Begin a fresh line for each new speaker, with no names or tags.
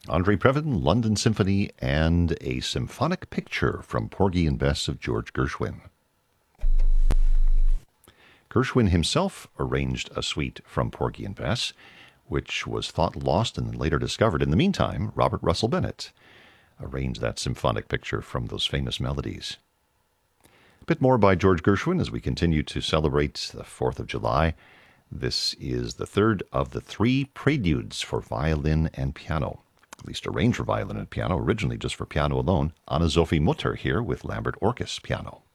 Andre Previn, London Symphony, and a symphonic picture from Porgy and Bess of George Gershwin. Gershwin himself arranged a suite from Porgy and Bess, which was thought lost and then later discovered. In the meantime, Robert Russell Bennett arranged that symphonic picture from those famous melodies. A bit more by George Gershwin as we continue to celebrate the 4th of July. This is the third of the 3 preludes for violin and piano, at least arranged for violin and piano, originally just for piano alone. Anna Sophie Mutter here with Lambert Orchis piano.